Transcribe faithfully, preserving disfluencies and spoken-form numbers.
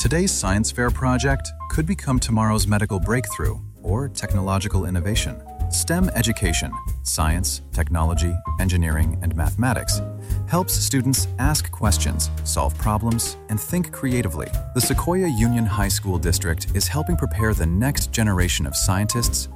Today's science fair project could become tomorrow's medical breakthrough or technological innovation. STEM education, science, technology, engineering, and mathematics, helps students ask questions, solve problems, and think creatively. The Sequoia Union High School District is helping prepare the next generation of scientists,